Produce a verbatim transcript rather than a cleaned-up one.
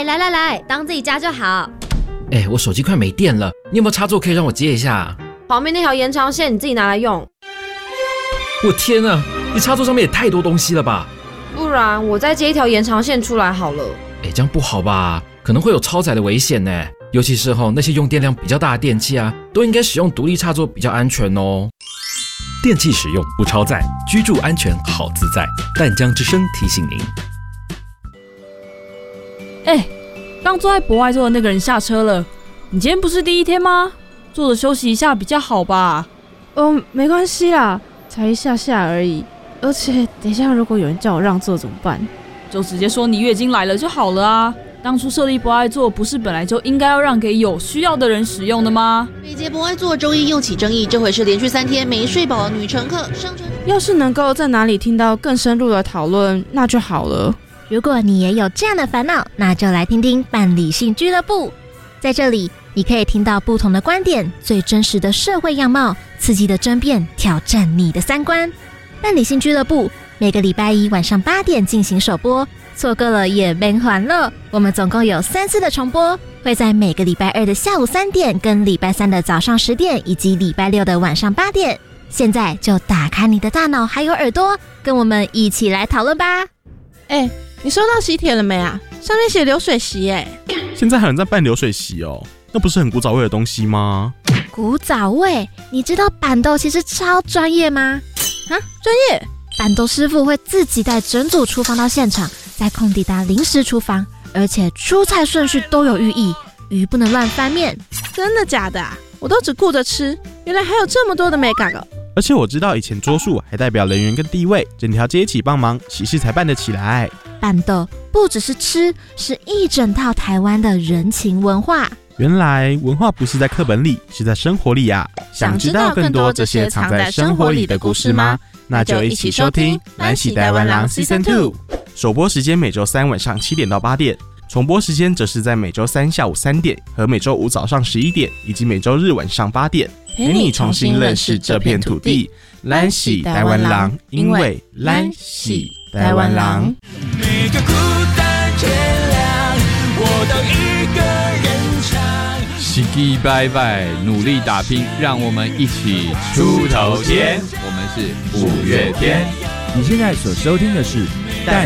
哎，来来来，当自己家就好。 哎，我手机快没电了，你有没有插座可以让我接一下？ 旁边那条延长线你自己拿来用。 我天啊，你插座上面也太多东西了吧？ 不然我再接一条延长线出来好了。 哎，这样不好吧？可能会有超载的危险呢。尤其是吼那些用电量比较大的电器啊，都应该使用独立插座比较安全哦。 电器使用不超载，居住安全好自在。淡江之声提醒您。 哎，刚坐在博爱座的那个人下车了。你今天不是第一天吗？坐着休息一下比较好吧？ 嗯，没关系啦，才一下下而已。而且等一下如果有人叫我让座怎么办？ 就直接说你月经来了就好了啊。当初设立博爱座不是本来就应该要让给有需要的人使用的吗？ 每节博爱座周一又起争议，这回是连续三天没睡饱的女乘客上车。 要是能够在哪里听到更深入的讨论，那就好了。 如果你也有这样的烦恼，那就来听听伴理性俱乐部。在这里，你可以听到不同的观点，最真实的社会样貌，刺激的争辩，挑战你的三观。伴理性俱乐部每个礼拜一晚上八点进行首播。错过了也没还了，我们总共有三次的重播，会在每个礼拜二的下午三点、跟礼拜三的早上十点，以及礼拜六的晚上八点。现在就打开你的大脑还有耳朵，跟我们一起来讨论吧。 哎，你收到喜帖了没啊？上面写流水席哎。 现在还有人在办流水席哦，那不是很古早味的东西吗？ 古早味？你知道板豆其实超专业吗？ 啊，专业？ 板豆师傅会自己带整组厨房到现场，在空地搭临时厨房，而且出菜顺序都有寓意，鱼不能乱翻面。 真的假的啊？我都只顾着吃，原来还有这么多的美感哦。 而且我知道以前桌数还代表人员跟地位，整条街一起帮忙，喜事才办得起来。 板豆不只是吃，是一整套台湾的人情文化。 原来文化不是在课本里，是在生活里啊！想知道更多这些藏在生活里的故事吗？那就一起收听《蓝喜台湾郎 Season 二》。首播时间每周三晚上七点到八点，重播时间则是在每周三下午三点和每周五早上十一点，以及每周日晚上八点，陪你重新认识这片土地。蓝喜台湾郎，因为蓝喜台湾郎。每个孤单天亮，我都一个人唱。 喜基拜拜，努力打拼，让我们一起出头天。我们是五月天。 你现在所收听的是